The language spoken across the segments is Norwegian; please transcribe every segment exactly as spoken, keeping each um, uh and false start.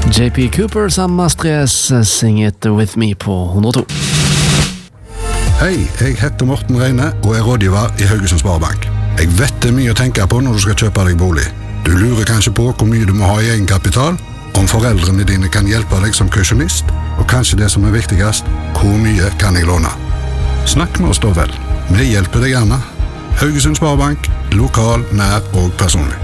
J P Cooper sammen med Stress Sing It With Me på hundre og to. Hei, jeg heter Morten Reine og er rådgiver i Haugesund Sparebank. Jeg vet det er mye å tenke på når du skal kjøpe deg bolig. Du lurer kanskje på hvor mye du må ha i egenkapital, om foreldrene dine kan hjelpe deg som kausjonist, og kanskje det som er viktigst, hvor mye kan jeg låne? Snakk med oss da vel. Vi hjelper deg gjerne. Haugesund Sparebank, lokal, nær og personlig.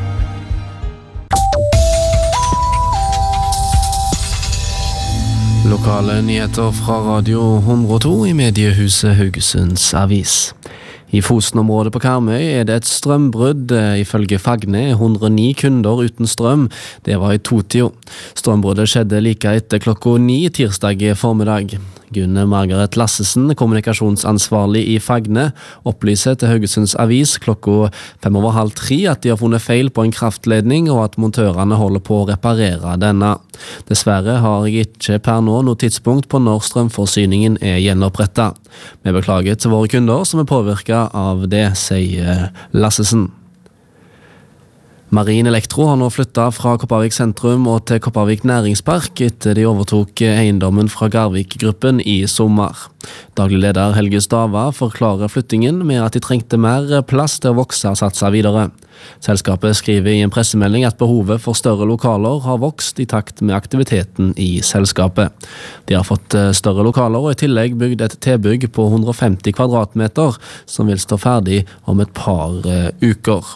Lokale nyheter fra Radio hundre og to i mediehuset Haugesunds Avis. I Fosen-området på Karmøy er det et strømbrudd. Ifølge Fagne er hundre og ni kunder uten strøm. Det var i to-tida. Strømbruddet skjedde like etter klokka ni tirsdag formiddag. Gunne Margaret Lassesen, kommunikasjonsansvarlig i Fagne, opplyser til Haugesunds Avis klokka fem over halv tre at de har funnet feil på en kraftledning og at montørene holder på å reparere denne. Dessverre har jeg ikke per nå noe tidspunkt på når strømforsyningen er gjenopprettet. Vi beklager til våre kunder som er påvirket av det, sier Lassesen. Marin Elektro har nå flyttet fra Kopervik sentrum og til Kopervik næringspark etter de overtok eiendommen fra Garvik-gruppen i sommer. Daglig leder Helge Stava forklarer flyttingen med at de trengte mer plass til å vokse og satse videre. Selskapet skriver i en pressemelding at behovet for større lokaler har vokst i takt med aktiviteten i selskapet. De har fått større lokaler og i tillegg bygd et tilbygg på hundre og femti kvadratmeter som vil stå ferdig om et par uker.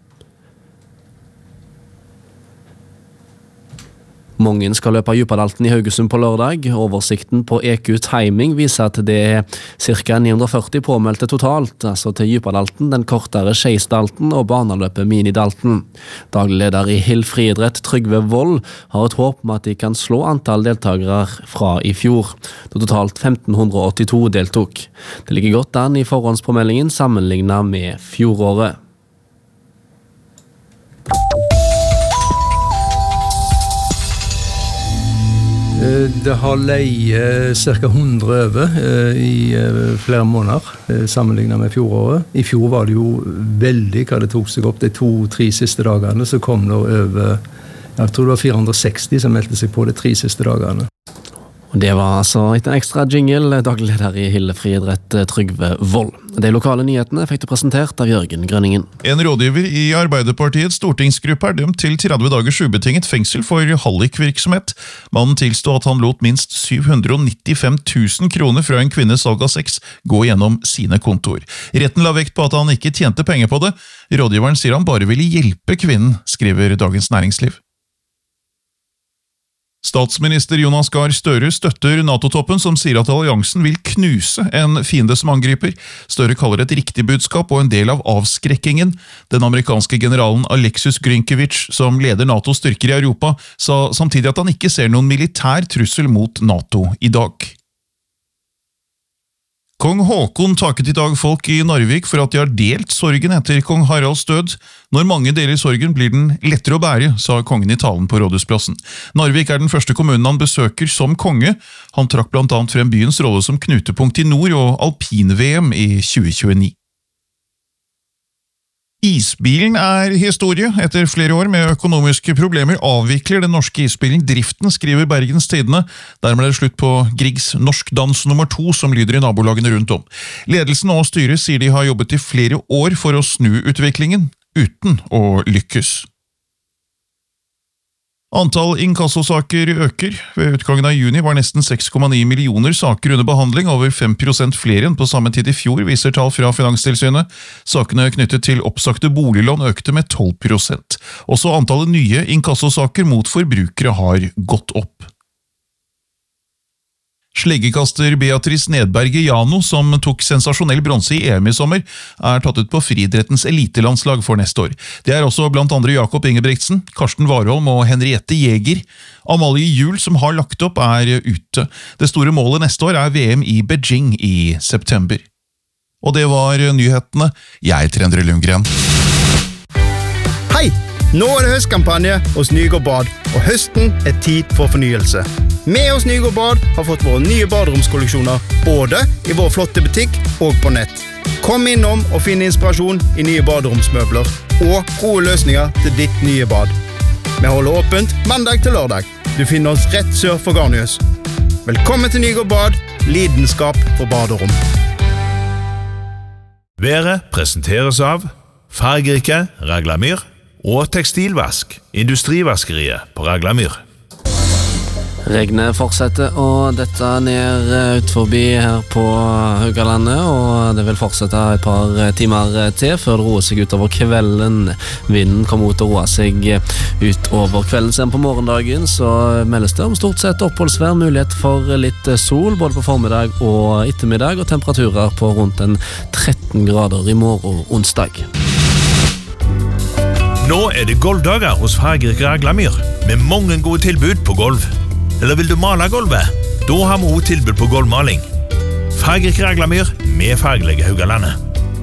Mange skal løpe Djupadalten i Haugesund på lørdag. Oversikten på E Q Timing viser at det er ca. ni hundre og førti påmeldte totalt, altså til Djupadalten, den kortere Skeisdalten og baneløpet Minidalten. Daglig leder i Hill Friidrett, Trygve Vold, har et håp om at de kan slå antall deltakere fra i fjor. Det totalt femten åttito deltok. Det ligger godt an i forhåndspåmeldingen sammenlignet med fjoråret. Det har leie cirka hundre over i flere måneder sammenlignet med fjoråret. I fjor var det jo veldig hva det tok seg opp de to-tre siste dagene, så kom det over, jeg tror det var fire hundre og seksti som meldte seg på de tre siste dagene. Det var altså etter en ekstra jingle, daglig leder i Hill Friidrett, Trygve Vold. De lokale nyhetene fikk du presentert av Jørgen Grønningen. En rådgiver i Arbeiderpartiets stortingsgruppe er dømt til tretti dagers ubetinget fengsel for hallikvirksomhet. Mannen tilstod at han lot minst syv hundre og nittifem tusen kroner fra en kvinnes salg av sex gå gjennom sine kontor. Retten la vekt på at han ikke tjente penger på det. Rådgiveren sier han bare ville hjelpe kvinnen, skriver Dagens Næringsliv. Statsminister Jonas Gahr Støre støtter NATO-toppen som sier at alliansen vil knuse en fiende som angriper. Støre kaller det et riktig budskap og en del av avskrekkingen. Den amerikanske generalen Alexis Grynkevich, som leder NATOs styrker i Europa, sa samtidig at han ikke ser noen militær trussel mot NATO i dag. Kong Håkon takket i dag folk i Narvik for at de har delt sorgen etter kong Haralds død. Når mange deler sorgen blir den lettere å bære, sa kongen i talen på Rådhusplassen. Narvik er den første kommunen han besøker som konge. Han trakk blant annet frem byens rolle som knutepunkt i nord og alpin-V M i tjue tjueni. Isbilen er historie. Etter flere år med økonomiske problemer avvikler den norske isbilen driften, skriver Bergens Tidende. Dermed er det slutt på Griegs Norsk Dans nummer to, som lyder i nabolagene rundt om. Ledelsen og styret sier de har jobbet i flere år for å snu utviklingen, uten å lykkes. Antall inkassosaker øker. Ved utgangen av juni var nesten seks komma ni millioner saker under behandling, over fem prosent flere enn på samme tid i fjor, viser tall fra Finanstilsynet. Sakene knyttet til oppsagte boliglån økte med tolv prosent. Også antallet nye inkassosaker mot forbrukere har gått opp. Sleggekaster Beatrice Nedberg Jano, som tok sensasjonell bronse i E M i sommer, er tatt ut på friidrettens elitelandslag for neste år. Det er også blant andre Jakob Ingebrigtsen, Karsten Warholm og Henriette Jæger. Amalie Juhl, som har lagt opp, er ute. Det store målet neste år er V M i Beijing i september. Og det var nyhetene. Jeg heter Endre Lundgren. Hei! Nå er det høstkampanje hos Nygård Bad, og høsten er tid for fornyelse. Vi hos Nygård Bad har fått våre nye baderomskolleksjoner, både i vår flotte butikk og på nett. Kom innom og finn inspirasjon i nye baderomsmøbler og gode løsninger til ditt nye bad. Vi holder åpent mandag til lørdag. Du finner oss rett sør for Garnius. Velkommen til Nygård Bad, lidenskap for baderom. Været presenteres av fargerike Raglamyr og tekstilvask, industrivaskeriet på Raglamyr. Regnet fortsetter å dette ned ut forbi her på Haugalandet, og det vil fortsette et par timer til før det roer seg utover kvelden. Vinden kommer ut og roer seg utover kvelden. Sen på morgendagen så meldes det om stort sett oppholdsvær, mulighet for litt sol både på formiddag og ettermiddag, og temperaturer på rundt en tretten grader i morgen onsdag. Nå er det golvdager hos fargerike Raglamyr, med mange gode tilbud på golv. Eller vil du male gulvet? Da har vi også tilbud på gulvmaling. Fargerike Raglamyr med fargelige Haugalandet.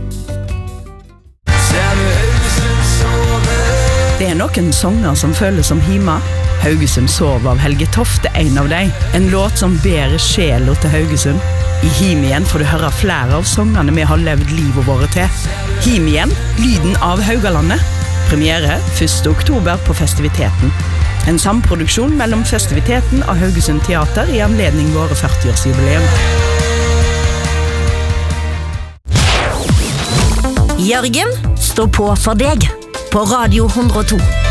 Det er noen sanger som føles som hima. Haugesund sov av Helge Tofte, en av deg. En låt som bærer sjela til Haugesund. I Him igjen får du høre flere av sangene vi har levd livet våre til. Him igjen, lyden av Haugalandet. Premiere første oktober på festiviteten. En samproduksjon mellom festiviteten av Haugesund Teater i anledning våre førti-årsjubileum. Jørgen står på for deg på Radio hundre og to.